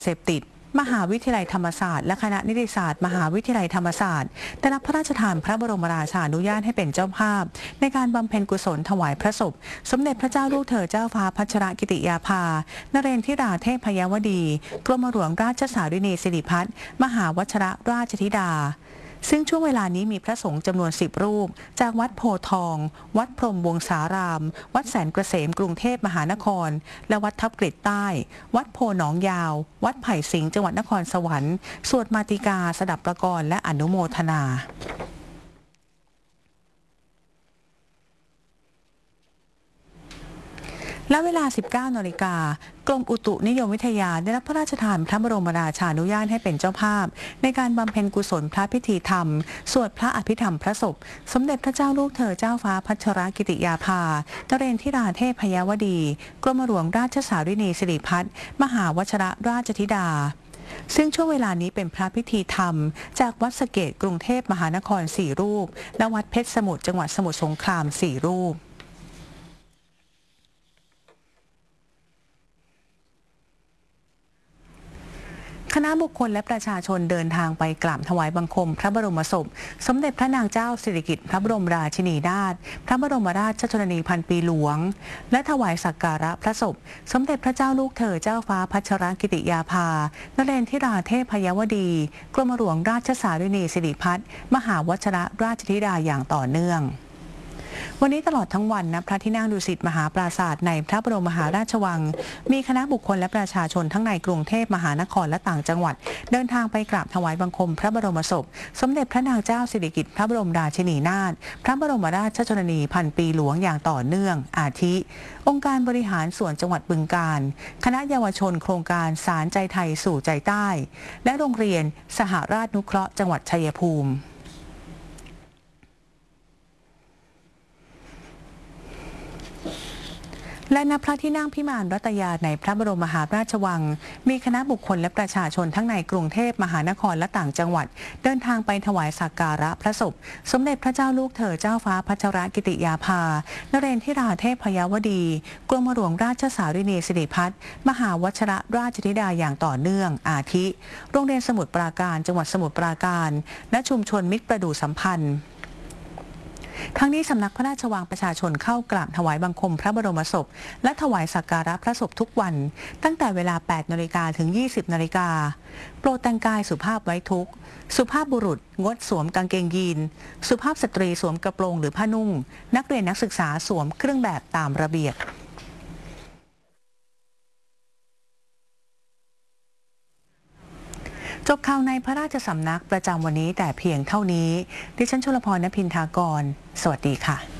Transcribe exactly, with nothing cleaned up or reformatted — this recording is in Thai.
เสพติดมหาวิทยาลัยธรรมศาสตร์และคณะนิติศาสตร์มหาวิทยาลัยธรรมศาสตร์ได้รับพระราชทานพระบรมราชานุญาตให้เป็นเจ้าภาพในการบำเพ็ญกุศลถวายพระศพสมเด็จพระเจ้าลูกเธอเจ้าฟ้าพัชรกิติยาภานเรนทิราเทพยวดีกรมหลวงราชสารินีสิริพัฒน์มหาวชรราชธิดาซึ่งช่วงเวลานี้มีพระสงฆ์จำนวนสิบรูปจากวัดโพธิ์ทองวัดพรหมวงศารามวัดแสนเกษมกรุงเทพมหานครและวัดทับกฤษใต้วัดโพหนองยาววัดไผ่สิงห์จังหวัดนครสวรรค์สวดมาติกาสดับประกรณ์และอนุโมทนาและเวลา สิบเก้านาฬิกากรมอุตุนิยมวิทยาได้รับพระราชทานพระบรมราชานุญาตให้เป็นเจ้าภาพในการบำเพ็ญกุศลพระพิธีธรรมสวดพระอภิธรรมพระศพสมเด็จพระเจ้าลูกเธอเจ้าฟ้าพัชรกิติยาภานเรนทิราเทพยวดีกรมหลวงราชสารินีสิริพัฒน์มหาวชรราชธิดาซึ่งช่วงเวลานี้เป็นพระพิธีธรรมจากวัดสะเกษกรุงเทพมหานครสี่รูปและวัดเพชรสมุทรจังหวัดสมุทรสงครามสี่รูปคณะบุคคลและประชาชนเดินทางไปกราบถวายบังคมพระบรมศพสมเด็จพระนางเจ้าสิริกิติ์พระบรมราชินีนาถพระบรมราชชนนีพันปีหลวงและถวายสักการะพระศพสมเด็จพระเจ้าลูกเธอเจ้าฟ้าพัชรกิติยาภานเรนทิราเทพยวดีกรมหลวงราชสารินีสิริพัฒน์มหาวชรราชธิดาอย่างต่อเนื่องวันนี้ตลอดทั้งวันณพระที่นั่งดุสิตมหาปราสาทในพระบรมมหาราชวังมีคณะบุคคลและประชาชนทั้งในกรุงเทพมหานครและต่างจังหวัดเดินทางไปกราบถวายบังคมพระบรมศพสมเด็จพระนางเจ้าสิริกิติ์พระบรมราชินีนาถพระบรมราชชนนีพันปีหลวงอย่างต่อเนื่องอาทิ องค์การบริหารส่วนจังหวัดบึงกาฬคณะเยาวชนโครงการสารใจไทยสู่ใจใต้และโรงเรียนสหราชนุเคราะห์จังหวัดชัยภูมิและณพระที่นั่งพิมานรัตยาในพระบรมมหาราชวังมีคณะบุคคลและประชาชนทั้งในกรุงเทพมหานครและต่างจังหวัดเดินทางไปถวายสักการะพระศพสมเด็จพระเจ้าลูกเธอเจ้าฟ้าพัชรกิติยาภานเรนทิราเทพยวดีกรมหลวงราชสารินีสิริพัฒน์มหาวชรราชธิดาอย่างต่อเนื่องอาทิ โรงเรียนสมุทรปราการจังหวัดสมุทรปราการและชุมชนมิตรประดู่สัมพันธ์ทั้งนี้สำนักพระราชวังประชาชนเข้ากราบถวายบังคมพระบรมศพและถวายสักการะพระศพทุกวันตั้งแต่เวลา แปดนาฬิกา ถึง ยี่สิบนาฬิกาโปรดแต่งกายสุภาพไว้ทุกข์สุภาพบุรุษงดสวมกางเกงยีนสุภาพสตรีสวมกระโปรงหรือผ้านุ่งนักเรียนนักศึกษาสวมเครื่องแบบตามระเบียบจบข่าวในพระราชสำนักประจำวันนี้แต่เพียงเท่านี้ดิฉันชลพร ณ พินทากรสวัสดีค่ะ